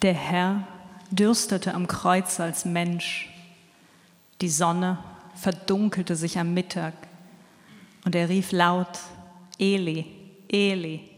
Der Herr dürstete am Kreuz als Mensch. Die Sonne verdunkelte sich am Mittag und er rief laut, Eli, Eli,